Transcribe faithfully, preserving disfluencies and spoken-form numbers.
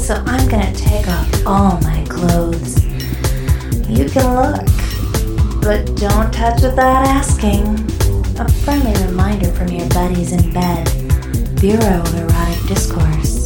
so I'm gonna take off all my clothes. You can look, but don't touch without asking. A friendly reminder from your buddies in bed. Bureau of Erotic Discourse.